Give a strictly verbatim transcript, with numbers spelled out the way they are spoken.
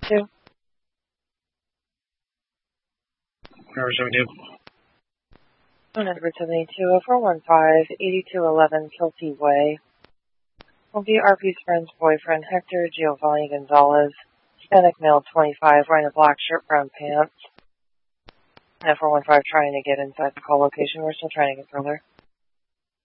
seventy-two. Number seventy-two. Number seventy-two, oh four one five, eighty-two eleven Kilty Way. Will be R P's friend's boyfriend, Hector Giovanni Gonzalez. Hispanic male, twenty-five, wearing a black shirt, brown pants. F four one five trying to get inside the call location. We're still trying to get further.